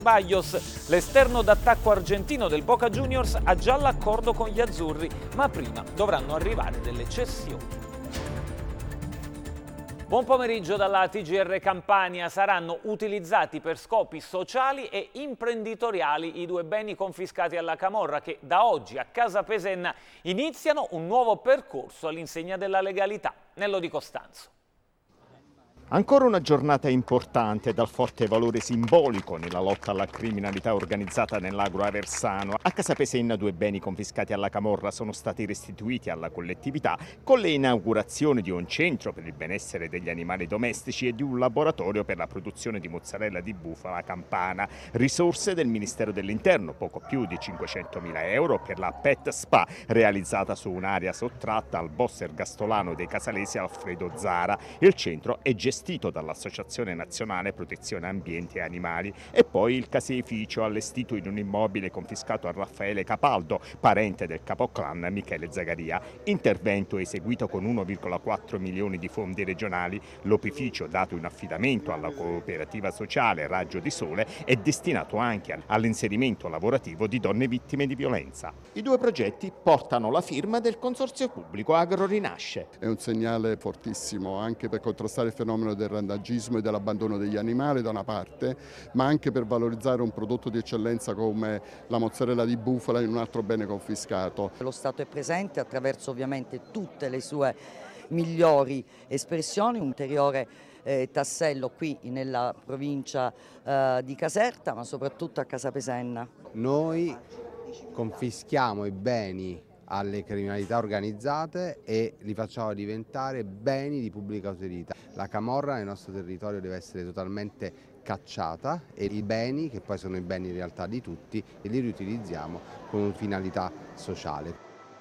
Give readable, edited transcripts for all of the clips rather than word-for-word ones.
Ceballos, l'esterno d'attacco argentino del Boca Juniors, ha già l'accordo con gli azzurri, ma prima dovranno arrivare delle cessioni. Buon pomeriggio dalla TGR Campania. Saranno utilizzati per scopi sociali e imprenditoriali i 2 beni confiscati alla camorra che da oggi a Casapesenna iniziano un nuovo percorso all'insegna della legalità. Nello di Costanzo. Ancora una giornata importante dal forte valore simbolico nella lotta alla criminalità organizzata nell'agro aversano. A Casapesenna 2 beni confiscati alla camorra sono stati restituiti alla collettività con le inaugurazioni di un centro per il benessere degli animali domestici e di un laboratorio per la produzione di mozzarella di bufala campana. Risorse del Ministero dell'Interno, poco più di 500.000 euro per la Pet Spa realizzata su un'area sottratta al boss ergastolano dei casalesi Alfredo Zara. Il centro è gestito dall'Associazione Nazionale Protezione Ambiente e Animali e poi il caseificio allestito in un immobile confiscato a Raffaele Capaldo, parente del capoclan Michele Zagaria. Intervento eseguito con 1,4 milioni di fondi regionali. L'opificio, dato in affidamento alla cooperativa sociale Raggio di Sole, è destinato anche all'inserimento lavorativo di donne vittime di violenza. I 2 progetti portano la firma del Consorzio Pubblico Agro Rinasce. È un segnale fortissimo anche per contrastare il fenomeno del randagismo e dell'abbandono degli animali da una parte, ma anche per valorizzare un prodotto di eccellenza come la mozzarella di bufala in un altro bene confiscato. Lo Stato è presente attraverso ovviamente tutte le sue migliori espressioni, un ulteriore tassello qui nella provincia di Caserta, ma soprattutto a Casapesenna. Noi confischiamo i beni alle criminalità organizzate e li facciamo diventare beni di pubblica utilità. La camorra nel nostro territorio deve essere totalmente cacciata e i beni, che poi sono i beni in realtà di tutti, li riutilizziamo con finalità sociale.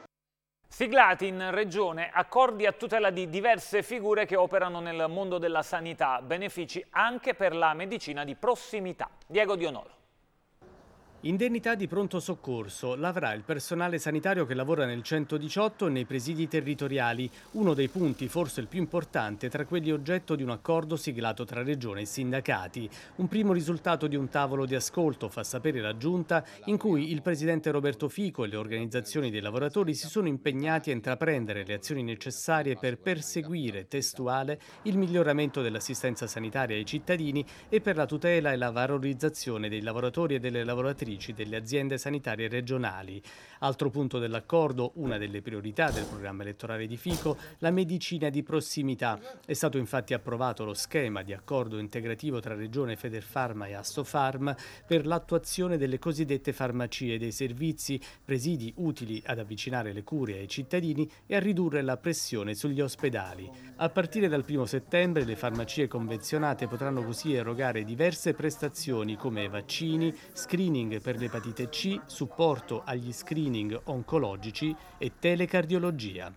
Siglati in Regione accordi a tutela di diverse figure che operano nel mondo della sanità, benefici anche per la medicina di prossimità. Diego Dionolo. Indennità di pronto soccorso l'avrà il personale sanitario che lavora nel 118 e nei presidi territoriali, uno dei punti forse il più importante tra quelli oggetto di un accordo siglato tra Regione e sindacati. Un primo risultato di un tavolo di ascolto, fa sapere la Giunta, in cui il presidente Roberto Fico e le organizzazioni dei lavoratori si sono impegnati a intraprendere le azioni necessarie per perseguire, testuale, il miglioramento dell'assistenza sanitaria ai cittadini e per la tutela e la valorizzazione dei lavoratori e delle lavoratrici delle aziende sanitarie regionali. Altro punto dell'accordo, una delle priorità del programma elettorale di Fico, la medicina di prossimità. È stato infatti approvato lo schema di accordo integrativo tra Regione Federfarma e Assofarm per l'attuazione delle cosiddette farmacie dei servizi, presidi utili ad avvicinare le cure ai cittadini e a ridurre la pressione sugli ospedali. A partire dal 1 settembre le farmacie convenzionate potranno così erogare diverse prestazioni come vaccini, screening per l'epatite C, supporto agli screening oncologici e telecardiologia.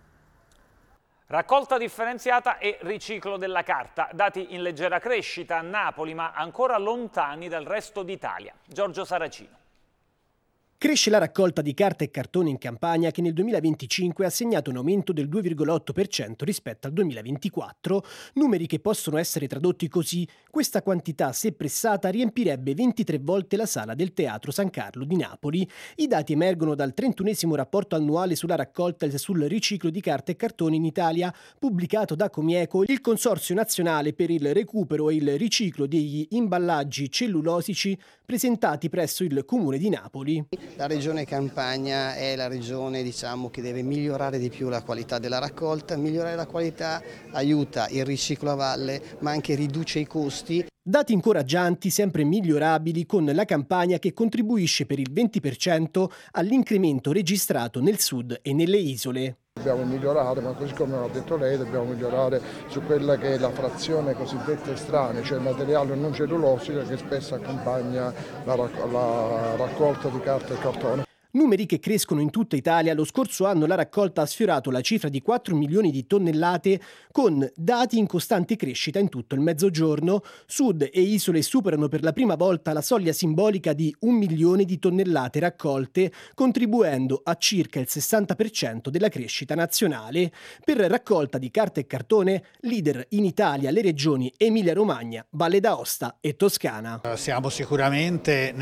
Raccolta differenziata e riciclo della carta, dati in leggera crescita a Napoli ma ancora lontani dal resto d'Italia. Giorgio Saracino. Cresce la raccolta di carta e cartone in Campania che nel 2025 ha segnato un aumento del 2,8% rispetto al 2024, numeri che possono essere tradotti così: questa quantità, se pressata, riempirebbe 23 volte la sala del Teatro San Carlo di Napoli. I dati emergono dal 31esimo rapporto annuale sulla raccolta e sul riciclo di carta e cartone in Italia, pubblicato da Comieco, il Consorzio Nazionale per il Recupero e il Riciclo degli Imballaggi Cellulosici, presentati presso il Comune di Napoli. La regione Campania è la regione che deve migliorare di più la qualità della raccolta. Migliorare la qualità aiuta il riciclo a valle ma anche riduce i costi. Dati incoraggianti, sempre migliorabili, con la Campania che contribuisce per il 20% all'incremento registrato nel sud e nelle isole. Dobbiamo migliorare, ma così come ha detto lei, dobbiamo migliorare su quella che è la frazione cosiddetta estranea, cioè il materiale non cellulosico che spesso accompagna la raccolta di carta e cartone. Numeri che crescono in tutta Italia. Lo scorso anno la raccolta ha sfiorato la cifra di 4 milioni di tonnellate, con dati in costante crescita in tutto il Mezzogiorno. Sud e isole superano per la prima volta la soglia simbolica di 1 milione di tonnellate raccolte, contribuendo a circa il 60% della crescita nazionale. Per raccolta di carta e cartone, leader in Italia le regioni Emilia-Romagna, Valle d'Aosta e Toscana. Siamo sicuramente